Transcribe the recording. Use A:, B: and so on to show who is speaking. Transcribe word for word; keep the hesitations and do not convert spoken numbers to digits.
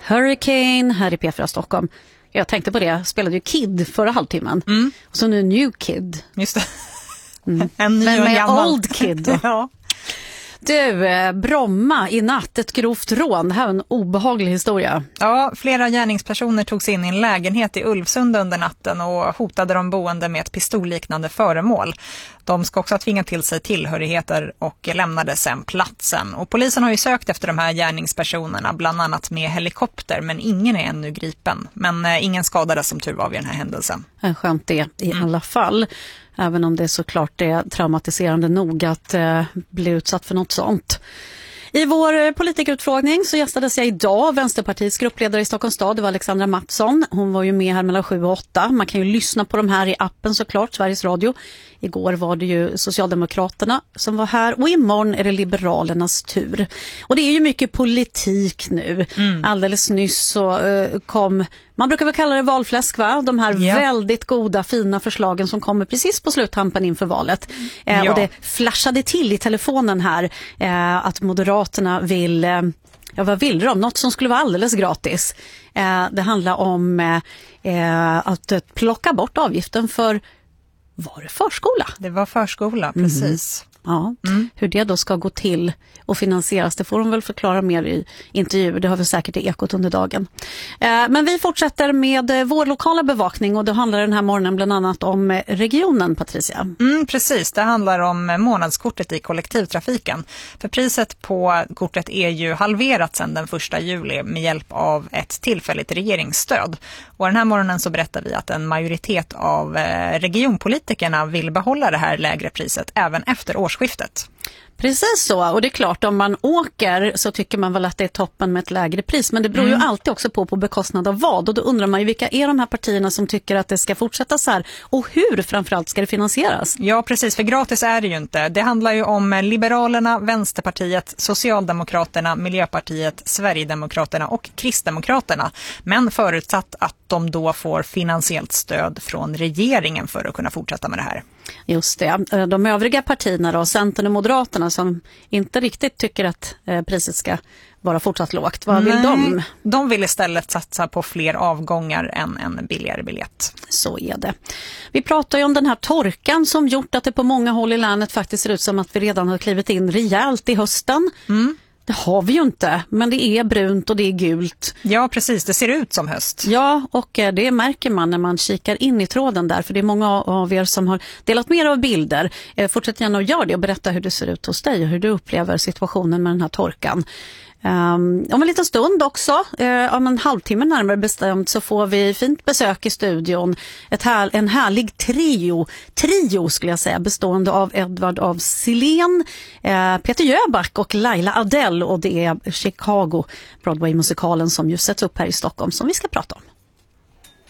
A: Hurricane här i P fyra Stockholm. Jag tänkte på det, jag spelade ju Kid förra halvtimmen. Mm. Och så nu New Kid.
B: Just det.
A: Mm.
B: En ny
A: Men
B: och
A: med
B: gammal.
A: Old Kid.
B: Ja.
A: Du, eh, Bromma i natt, ett grovt rån. Det här är en obehaglig historia.
B: Ja, flera gärningspersoner tog sig in i en lägenhet i Ulvsund under natten och hotade de boende med ett pistolliknande föremål. De ska också ha tvingat till sig tillhörigheter och lämnade sen platsen. Och polisen har ju sökt efter de här gärningspersonerna, bland annat med helikopter, men ingen är ännu gripen. Men eh, ingen skadades som tur var vid den här händelsen.
A: Skönt det i mm. alla fall. Även om det såklart är traumatiserande nog att eh, bli utsatt för något sånt. I vår politikerutfrågning så gästades jag idag Vänsterpartiets gruppledare i Stockholms stad. Det var Alexandra Mattsson. Hon var ju med här mellan sju och åtta. Man kan ju lyssna på de här i appen såklart, Sveriges Radio. Igår var det ju Socialdemokraterna som var här och imorgon är det Liberalernas tur. Och det är ju mycket politik nu. Mm. Alldeles nyss så uh, kom, man brukar väl kalla det valfläsk va? De här ja. väldigt goda, fina förslagen som kommer precis på sluttampen inför valet. Uh, ja. Och det flashade till i telefonen här uh, att Moderaterna vill... Uh, Ja, vad vill de? Något som skulle vara alldeles gratis. Eh, det handlar om eh, att plocka bort avgiften för, var det förskola?
B: Det var förskola, precis.
A: Mm. Ja, mm. Hur det då ska gå till och finansieras, det får de väl förklara mer i intervjuer. Det har vi säkert i Ekot under dagen. Eh, men vi fortsätter med eh, vår lokala bevakning och det handlar den här morgonen bland annat om eh, regionen, Patricia.
B: Mm, precis, det handlar om månadskortet i kollektivtrafiken. För priset på kortet är ju halverat sedan den första juli med hjälp av ett tillfälligt regeringsstöd. Och den här morgonen så berättar vi att en majoritet av eh, regionpolitikerna vill behålla det här lägre priset även efter årsskiftet.
A: Precis så, och det är klart om man åker så tycker man väl att det är toppen med ett lägre pris, men det beror mm. ju alltid också på på bekostnad av vad, och då undrar man ju vilka är de här partierna som tycker att det ska fortsätta så här och hur framförallt ska det finansieras?
B: Ja precis, för gratis är det ju inte. Det handlar ju om Liberalerna, Vänsterpartiet, Socialdemokraterna, Miljöpartiet, Sverigedemokraterna och Kristdemokraterna, men förutsatt att de då får finansiellt stöd från regeringen för att kunna fortsätta med det här.
A: Just det. De övriga partierna då, Centern och Moderaterna som inte riktigt tycker att eh, priset ska vara fortsatt lågt. Vad vill
B: Nej,
A: de?
B: De vill istället satsa på fler avgångar än en billigare biljett.
A: Så är det. Vi pratar ju om den här torkan som gjort att det på många håll i länet faktiskt ser ut som att vi redan har klivit in rejält i hösten. Mm. Det har vi ju inte, men det är brunt och det är gult.
B: Ja, precis. Det ser ut som höst.
A: Ja, och det märker man när man kikar in i tråden där. För det är många av er som har delat mer av bilder. Fortsätt gärna att göra det och berätta hur det ser ut hos dig och hur du upplever situationen med den här torkan. Um, om en liten stund också, uh, om en halvtimme närmare bestämt, så får vi fint besök i studion. Ett här, en härlig trio, trio skulle jag säga, bestående av Edvard af Sillén, uh, Peter Jöback och Laila Adele. Och det är Chicago, Broadway-musikalen som just sätts upp här i Stockholm som vi ska prata om.